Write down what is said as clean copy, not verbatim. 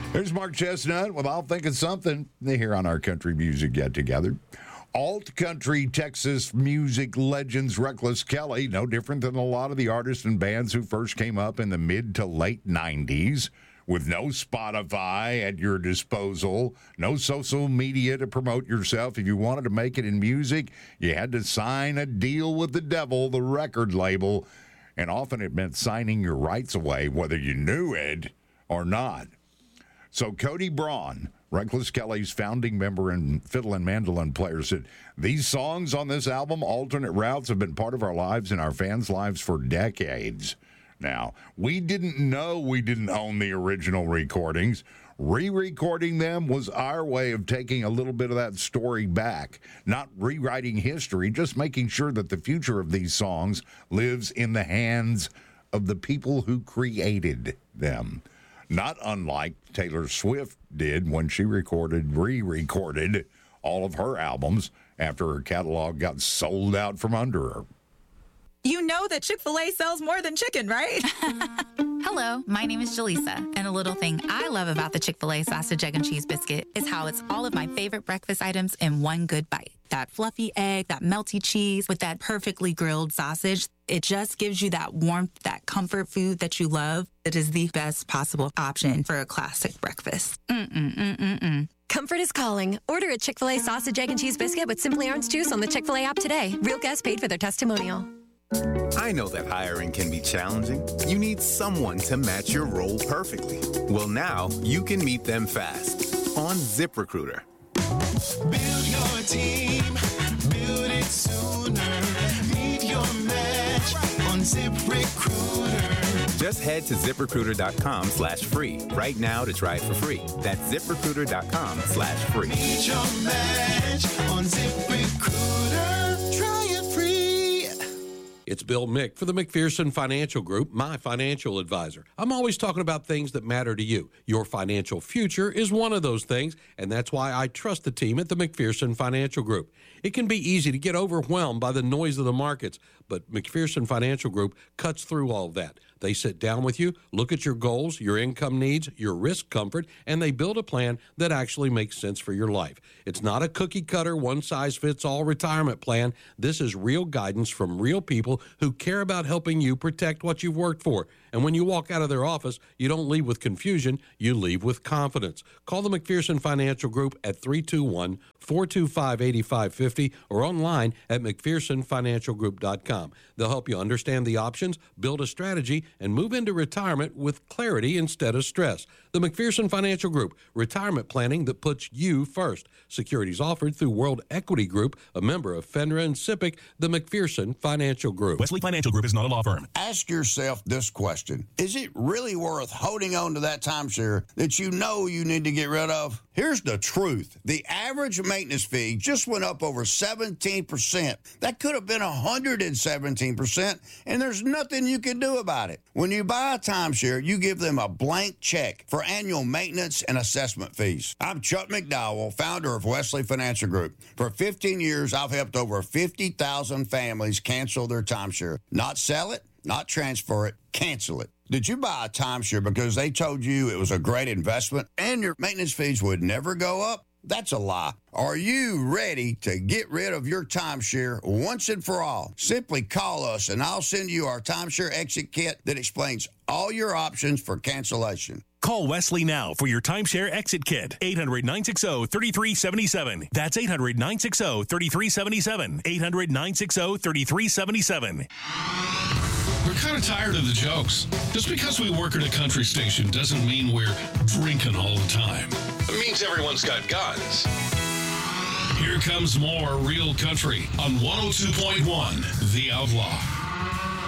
There's Mark Chestnut with I'll Think of Something here on our Country Music Get Together. Alt country Texas music legends Reckless Kelly, no different than a lot of the artists and bands who first came up in the mid to late 90s with no Spotify at your disposal, no social media to promote yourself. If you wanted to make it in music, you had to sign a deal with the devil, the record label, and often it meant signing your rights away, whether you knew it or not. So Cody Braun, Reckless Kelly's founding member and fiddle and mandolin player, said, "These songs on this album, Alternate Routes, have been part of our lives and our fans' lives for decades. Now, we didn't know we didn't own the original recordings. Re-recording them was our way of taking a little bit of that story back, not rewriting history, just making sure that the future of these songs lives in the hands of the people who created them." Not unlike Taylor Swift did when she re-recorded all of her albums after her catalog got sold out from under her. You know that Chick-fil-A sells more than chicken, right? Hello, my name is Jaleesa, and a little thing I love about the Chick-fil-A sausage, egg, and cheese biscuit is how it's all of my favorite breakfast items in one good bite. That fluffy egg, that melty cheese with that perfectly grilled sausage. It just gives you that warmth, that comfort food that you love. It is the best possible option for a classic breakfast. Comfort is calling. Order a Chick-fil-A sausage, egg, and cheese biscuit with Simply Orange Juice on the Chick-fil-A app today. Real guests paid for their testimonial. I know that hiring can be challenging. You need someone to match your role perfectly. Well, now you can meet them fast on ZipRecruiter. Build your team, build it sooner. Meet your match on ZipRecruiter. Just head to ZipRecruiter.com/free right now to try it for free. That's ZipRecruiter.com/free. Meet your match on ZipRecruiter. Try it free. It's Bill Mick for the McPherson Financial Group, my financial advisor. I'm always talking about things that matter to you. Your financial future is one of those things, and that's why I trust the team at the McPherson Financial Group. It can be easy to get overwhelmed by the noise of the markets, but McPherson Financial Group cuts through all of that. They sit down with you, look at your goals, your income needs, your risk comfort, and they build a plan that actually makes sense for your life. It's not a cookie-cutter, one-size-fits-all retirement plan. This is real guidance from real people who care about helping you protect what you've worked for. And when you walk out of their office, you don't leave with confusion, you leave with confidence. Call the McPherson Financial Group at 321-425-8550 or online at McPhersonFinancialGroup.com. They'll help you understand the options, build a strategy, and move into retirement with clarity instead of stress. The McPherson Financial Group, retirement planning that puts you first. Securities offered through World Equity Group, a member of FINRA and SIPC, the McPherson Financial Group. Wesley Financial Group is not a law firm. Ask yourself this question. Is it really worth holding on to that timeshare that you know you need to get rid of? Here's the truth. The average maintenance fee just went up over 17%. That could have been 117%, and there's nothing you can do about it. When you buy a timeshare, you give them a blank check for annual maintenance and assessment fees. I'm Chuck McDowell, founder of Wesley Financial Group. For 15 years, I've helped over 50,000 families cancel their timeshare. Not sell it, not transfer it, cancel it. Did you buy a timeshare because they told you it was a great investment and your maintenance fees would never go up? That's a lie. Are you ready to get rid of your timeshare once and for all? Simply call us and I'll send you our timeshare exit kit that explains all your options for cancellation. Call Wesley now for your timeshare exit kit. 800-960-3377. That's 800-960-3377. 800-960-3377. We're kind of tired of the jokes. Just because we work at a country station doesn't mean we're drinking all the time. It means everyone's got guns. Here comes more Real Country on 102.1 The Outlaw.